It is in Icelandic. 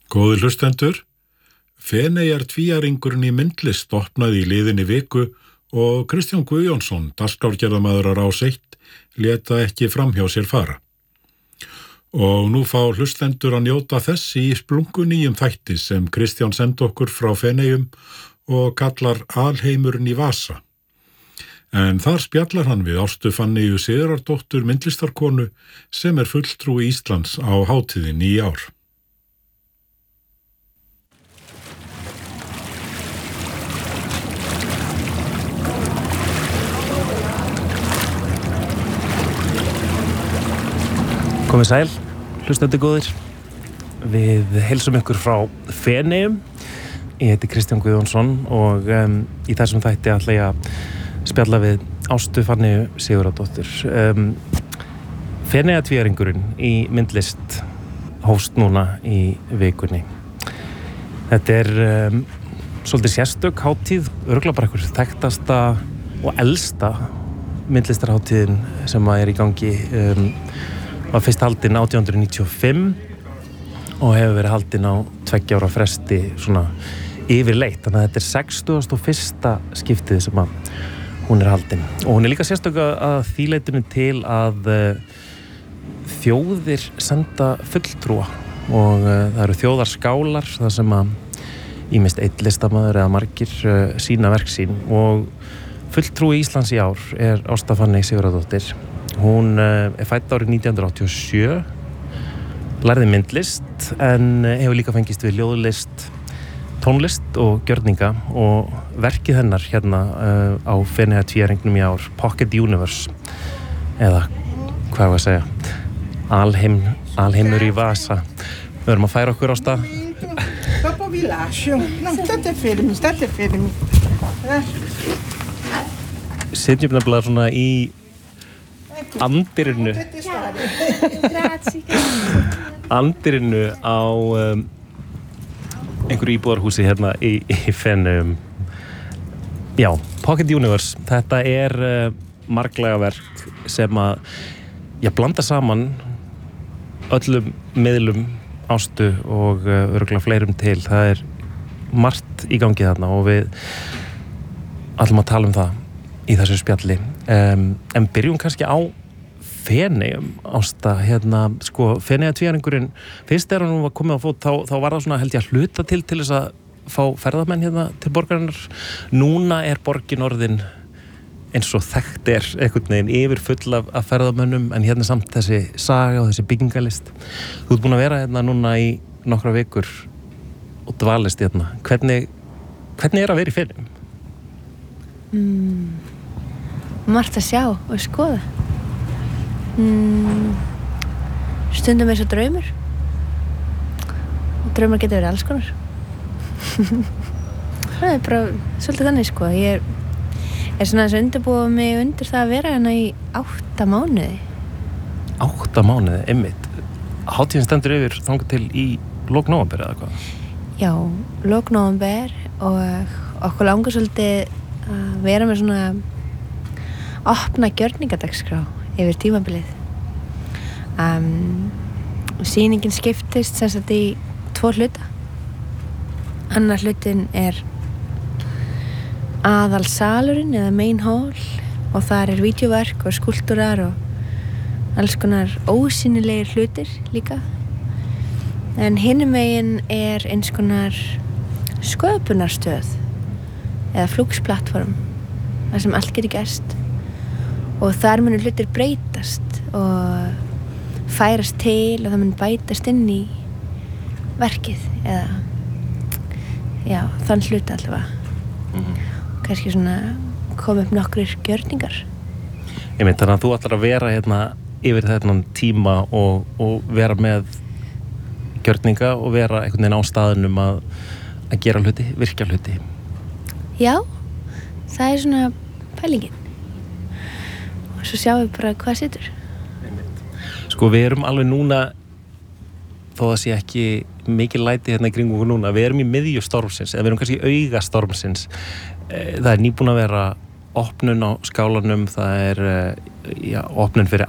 Góðir hlustendur, Feneyjar tvíæringurinn í myndlist opnaði í liðinni viku og Kristján Guðjónsson, dagskrárgerðarmaður á Rás 1, léta ekki framhjá sér fara. Og nú fá hlustendur að njóta þess í splunkunýjum þætti sem Kristján sendi okkur frá Feneyjum og kallar Alheimurinn í vasa. En þar spjallar hann við Ástu Fanneyju Sigurðardóttur myndlistarkonu sem fulltrúi Íslands á hátíðinni í ár. Komið sæl, hlustendur góðir. Við heilsum ykkur frá Feneyjum. Ég heiti Kristján Guðjónsson og í þessum þætti ætla ég að spjalla við Ástu Fanneyju Sigurðardóttur. Feneyja tvíæringurinn í myndlist hófst núna í vikunni. Þetta svolítið sérstök hátíð, örugglega bara einhver þekktasta og elsta myndlistarhátíðin sem í gangi. Var fyrst haldin 1895 og hefur verið haldin á 2 ára fresti svona yfirleitt. Þannig að þetta 61. skiptið sem hún haldin. Og hún líka sérstök að því leytinu til að þjóðir senda fulltrúa og það eru þjóðarskálar þar sem ýmist einn listamaður eða margir sína verk sín og fulltrúi Íslands í ár Ásta Fanney Sigurðardóttir. Hún fædd árið 1987, lærði myndlist en hefur líka fengist við ljóðlist, tónlist og gjörninga og verkið hennar hérna á Feneyja tvíæringnum í ár, Pocket Universe, eða hvað að segja, Alheimur í vasa. Við verðum að færa okkur á stað. Sitjum nefnilega svona í andirinu á einhverju íbúðarhúsi hérna í Feneyjum. Já, Pocket Universe, þetta marglega verk sem blanda saman öllum miðlum Ástu og örugglega fleirum til. Það margt í gangi þarna og við ætlum að tala um það í þessu spjalli. En byrjum kannski á Feneyjum, Ásta, sko, Feneyja tvíæringurinn, fyrst hann var komið á fót, þá var það svona, held ég, að hluta til þess að fá ferðamenn hérna til borgarinnar. Núna borgin orðin eins og þekkt einhvern veginn yfirfull af ferðamönnum, en hérna samt þessi saga og þessi byggingalist. Þú ert búin að vera hérna núna í nokkra vikur og dvalist hérna. Hvernig að vera í Feneyjum? Margt að sjá og skoða. Stundum svo draumur og draumar geta verið alls konar. Það bara svolítið þannig, sko. Ég svona að undirbúa mig undir það að vera hérna í 8 mánuði. 8 mánuði, einmitt. Hátíðin stendur yfir þangað til í lok nóvember eða hvað? Já, lok nóvember og okkur langar svolítið að vera með svona opna gjörningadagskrá yfir tímabilið. Sýningin skiptist sem sagt í 2 hluta. Annar hlutin aðalsalurinn eða main hall og þar vídeóverk og skúlptúrar og alls konar ósýnilegir hlutir líka. En hinum megin eins konar sköpunarstöð eða flúksplattform þar sem allt getur gerst og þar munu hlutir breytast og færast til og það mun bætast inn í verkið eða já, þann hluta allavega. Kannski svona koma upp nokkrir gjörningar. Þannig að þú ætlar að vera hérna yfir þennan tíma og vera með gjörninga og vera einhvern veginn á staðnum að gera hluti, virkja hluti. Já, það svona pælingin. Og svo sjáum við bara hvað situr. Sko, við erum alveg núna, þó það sé ekki mikið læti hérna í kringum okkur núna, við erum í miðju stormsins, eða við erum kannski í auga stormsins. Það nýbúin að vera opnun á skálanum, það opnun fyrir